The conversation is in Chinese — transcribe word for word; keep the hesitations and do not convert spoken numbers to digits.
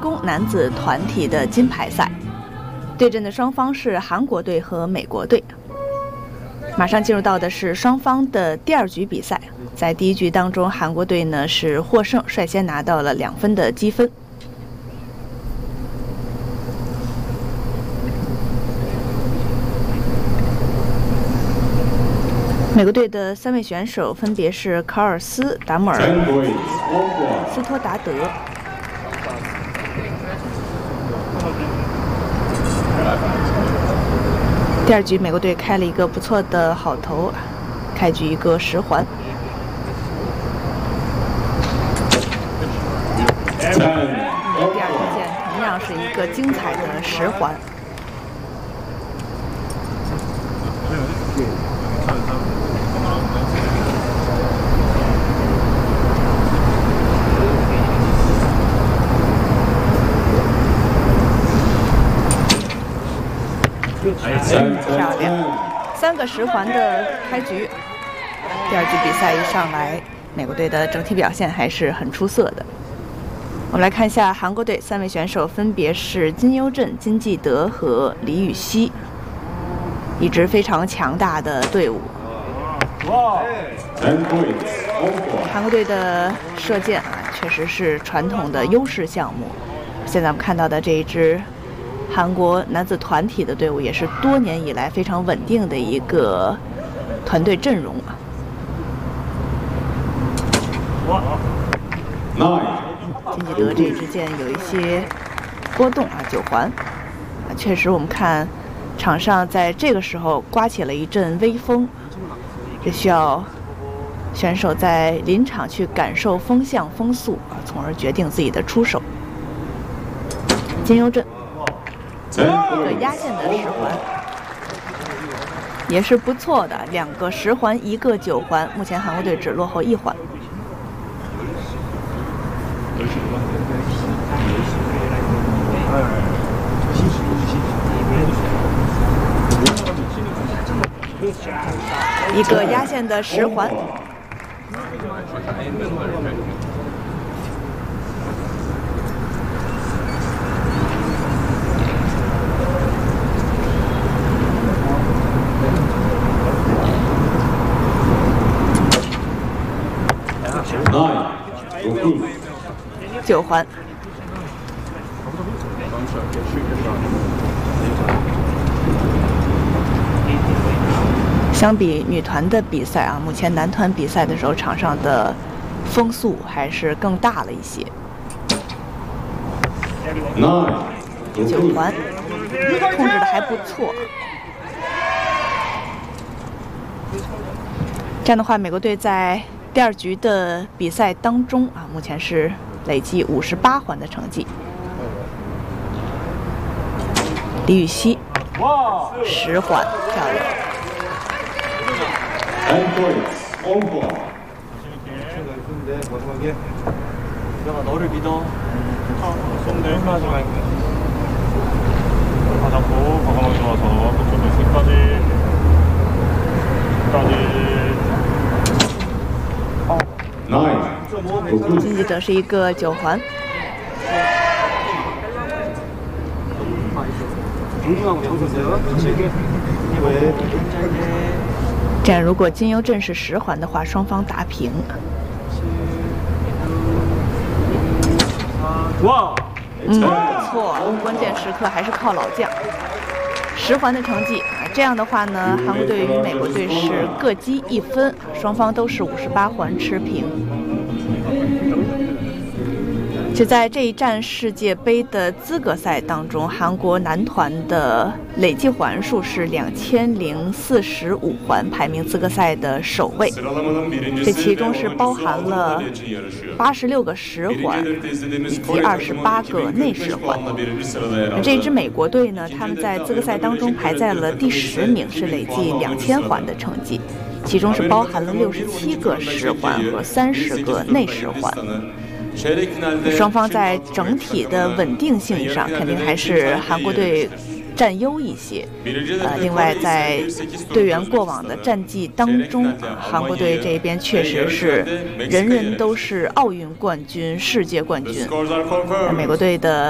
弓男子团体的金牌赛，对阵的双方是韩国队和美国队。马上进入到的是双方的第二局比赛，在第一局当中，韩国队呢是获胜，率先拿到了两分的积分。美国队的三位选手分别是卡尔斯、达姆尔、斯托达德。第二局，美国队开了一个不错的好头，开局一个十环。第二支箭同样是一个精彩的十环。漂亮，三个十环的开局。第二局比赛一上来，美国队的整体表现还是很出色的。我们来看一下韩国队三位选手，分别是金优镇、金继德和李禹锡，一支非常强大的队伍。韩国队的射箭啊，确实是传统的优势项目。现在我们看到的这一支韩国男子团体的队伍，也是多年以来非常稳定的一个团队阵容啊。金继德这支箭有一些波动啊，九环啊，确实我们看场上在这个时候刮起了一阵微风，这需要选手在临场去感受风向风速啊，从而决定自己的出手。金优镇一个压线的十环，也是不错的，两个十环，一个九环，目前韩国队只落后一环。一个压线的十环。九环。相比女团的比赛啊，目前男团比赛的时候，场上的风速还是更大了一些。九环控制的还不错。这样的话，美国队在第二局的比赛当中啊，目前是累计五十八环的成绩。李禹锡十环，漂亮。金继德是一个九环。这样，如果金优镇是十环的话，双方打平。嗯，不错，关键时刻还是靠老将。十环的成绩啊，这样的话呢，韩国队与美国队是各积一分，双方都是五十八环持平。就在这一站世界杯的资格赛当中，韩国男团的累计环数是两千零四十五环，排名资格赛的首位。这其中是包含了八十六个十环以及二十八个内十环。这支美国队呢，他们在资格赛当中排在了第十名，是累计两千环的成绩，其中是包含了六十七个十环和三十个内十环。双方在整体的稳定性上，肯定还是韩国队占优一些。呃，另外在队员过往的战绩当中，啊，韩国队这边确实是人人都是奥运冠军、世界冠军。美国队的